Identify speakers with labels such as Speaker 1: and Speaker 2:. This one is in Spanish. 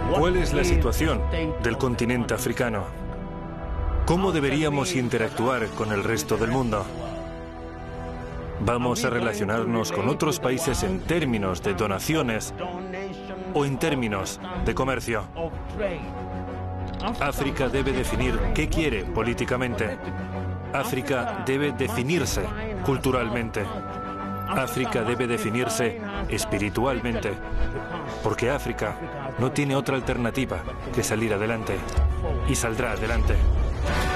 Speaker 1: ¿Cuál es la situación del continente africano? ¿Cómo deberíamos interactuar con el resto del mundo? ¿Vamos a relacionarnos con otros países en términos de donaciones o en términos de comercio? África debe definir qué quiere políticamente. África debe definirse culturalmente. África debe definirse espiritualmente. Porque África no tiene otra alternativa que salir adelante. Y saldrá adelante.